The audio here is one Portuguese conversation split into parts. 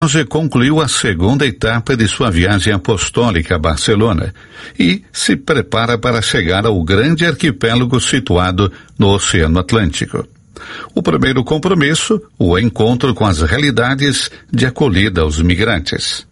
concluiu a segunda etapa de sua viagem apostólica a Barcelona e se prepara para chegar ao grande arquipélago situado no Oceano Atlântico. O primeiro compromisso, o encontro com as realidades de acolhida aos migrantes.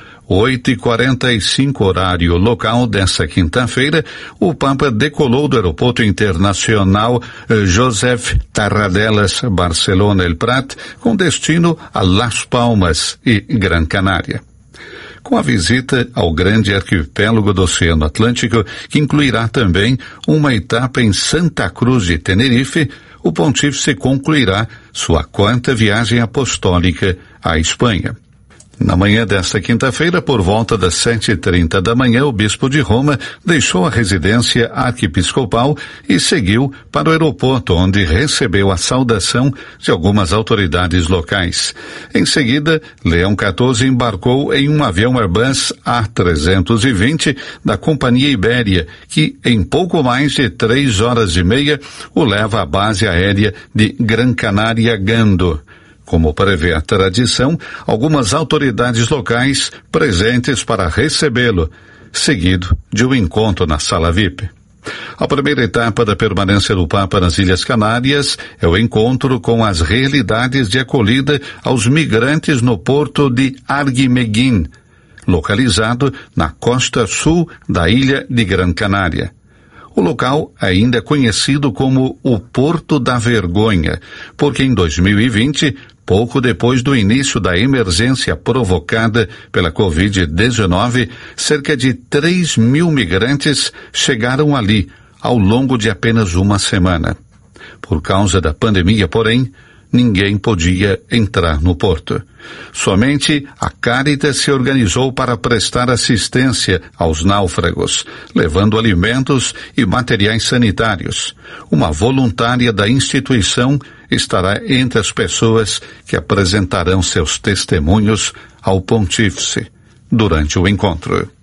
8h45 horário local desta quinta-feira, o Papa decolou do Aeroporto Internacional Josep Tarradellas Barcelona El Prat com destino a Las Palmas e Gran Canária. Com a visita ao grande arquipélago do Oceano Atlântico, que incluirá também uma etapa em Santa Cruz de Tenerife, o pontífice concluirá sua quarta viagem apostólica à Espanha. Na manhã desta quinta-feira, por volta das 7h30 da manhã, o bispo de Roma deixou a residência arquiepiscopal e seguiu para o aeroporto, onde recebeu a saudação de algumas autoridades locais. Em seguida, Leão XIV embarcou em um avião Airbus A320 da Companhia Ibéria, que em pouco mais de 3 horas e meia o leva à base aérea de Gran Canária Gando. Como prevê a tradição, algumas autoridades locais presentes para recebê-lo, seguido de um encontro na sala VIP. A primeira etapa da permanência do Papa nas Ilhas Canárias é o encontro com as realidades de acolhida aos migrantes no porto de Arguineguín, localizado na costa sul da ilha de Gran Canária. O local ainda é conhecido como o Porto da Vergonha, porque em 2020, pouco depois do início da emergência provocada pela Covid-19, cerca de 3.000 migrantes chegaram ali ao longo de apenas uma semana. Por causa da pandemia, porém, ninguém podia entrar no porto. Somente a Caritas se organizou para prestar assistência aos náufragos, levando alimentos e materiais sanitários. Uma voluntária da instituição estará entre as pessoas que apresentarão seus testemunhos ao pontífice durante o encontro.